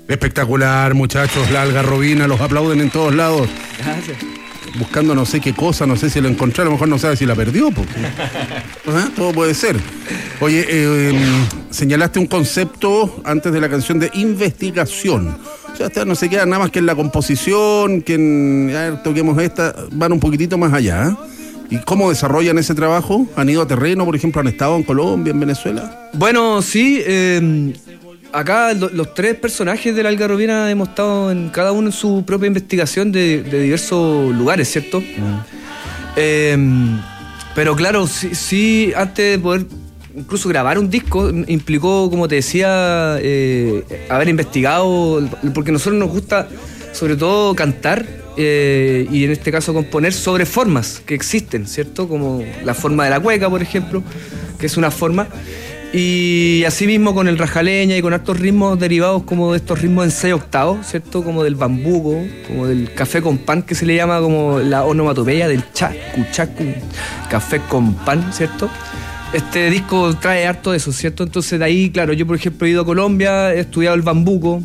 Espectacular, muchachos, la algarrobina, los aplauden en todos lados. Gracias. Buscando no sé qué cosa, no sé si lo encontré, a lo mejor no sabe si la perdió, porque todo puede ser. Oye, señalaste un concepto antes de la canción de investigación. O sea, no se queda nada más que en la composición, que en, a ver, toquemos esta, van un poquitito más allá, ¿eh? ¿Y cómo desarrollan ese trabajo? ¿Han ido a terreno, por ejemplo, han estado en Colombia, en Venezuela? Bueno, sí, acá los tres personajes de la algarrobina hemos estado en cada uno en su propia investigación de diversos lugares, ¿cierto? Pero claro, sí, antes de poder incluso grabar un disco, implicó, como te decía, haber investigado, porque a nosotros nos gusta sobre todo cantar y en este caso componer sobre formas que existen, ¿cierto? Como la forma de la cueca, por ejemplo, que es una forma. Y asimismo con el rajaleña y con hartos ritmos derivados como de estos ritmos en 6/8, ¿cierto? Como del bambuco, como del café con pan, que se le llama como la onomatopeya del chacu, café con pan, ¿cierto? Este disco trae harto de eso, ¿cierto? Entonces de ahí, claro, yo por ejemplo he ido a Colombia, he estudiado el bambuco.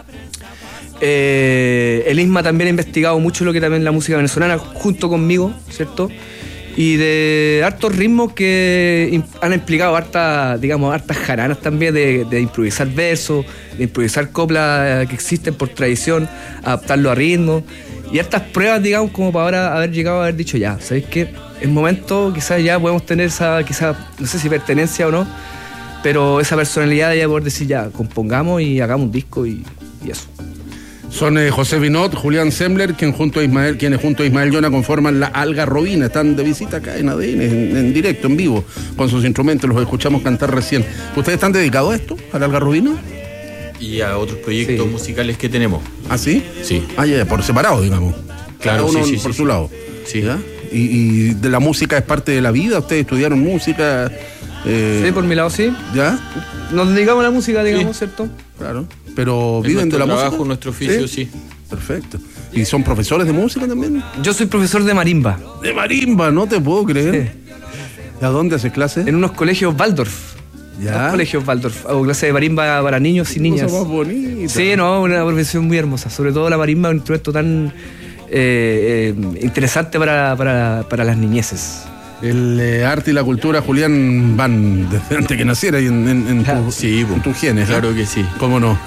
El Isma también ha investigado mucho lo que también la música venezolana junto conmigo, ¿cierto? Y de hartos ritmos que han implicado hartas jaranas también de improvisar versos, de improvisar coplas que existen por tradición, adaptarlo a ritmos y hartas pruebas, digamos, como para ahora haber llegado a haber dicho ya, ¿sabéis qué? Es momento, quizás ya podemos tener esa, quizás, no sé si pertenencia o no, pero esa personalidad de ya poder decir ya, compongamos y hagamos un disco y eso. Son José Vinot, Julián Sembler, quienes junto a Ismael Llona conforman la algarrobina. Están de visita acá en ADN, en directo, en vivo, con sus instrumentos, los escuchamos cantar recién. ¿Ustedes están dedicados a esto, a la algarrobina? Y a otros proyectos musicales que tenemos. ¿Ah, sí? Sí. Ah, ya, por separado, digamos. Claro, cada uno sí, por su lado. Sí. ¿Ya? ¿Y de la música es parte de la vida? ¿Ustedes estudiaron música? Sí, por mi lado sí. ¿Ya? Nos dedicamos a la música, digamos, ¿cierto? Claro. Pero viven de la música. Nuestro trabajo, nuestro oficio, sí. Perfecto. ¿Y son profesores de música también? Yo soy profesor de marimba. De marimba, no te puedo creer. Sí. ¿A dónde haces clases? En unos colegios Waldorf. ¿Ya? Dos colegios Waldorf. Hago clase de marimba para niños y niñas. Cosa más bonita. Sí, no, una profesión muy hermosa. Sobre todo la marimba es un instrumento tan interesante para las niñeces. El arte y la cultura, Julián, van desde antes que naciera y en tus genes. Claro que sí. ¿Cómo no?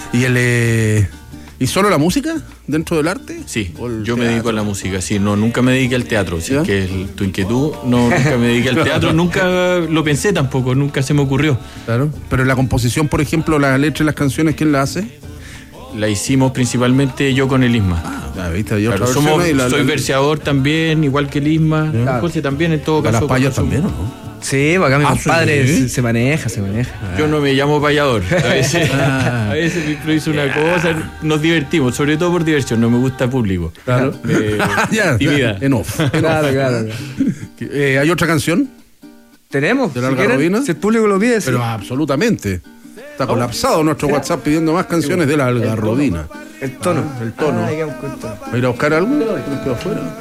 ¿Y solo la música dentro del arte? Sí, yo me dedico a la música, sí, no, nunca me dediqué al teatro, si es que es tu inquietud, no, nunca me dediqué al teatro, nunca lo pensé tampoco, nunca se me ocurrió. Claro, pero la composición, por ejemplo, la letra y las canciones, ¿quién la hace? La hicimos principalmente yo con el Isma. ¿Viste? Yo claro, soy verseador también, igual que el Isma. José también en todo caso. ¿Las payas también o no? Sí, acá mi compadre ¿sí? se maneja. Yo no me llamo payador. A veces me improviso una cosa, nos divertimos, sobre todo por diversión, no me gusta el público. Claro. Timida. En off. Claro. ¿Hay otra canción? ¿Tenemos? ¿De la algarrobina? Si el público lo pide, sí. Pero absolutamente. Está colapsado nuestro WhatsApp pidiendo más canciones de la algarrobina. El tono. El tono. Digamos con el tono. ¿Va a ir a buscar algo? ¿Quedó afuera?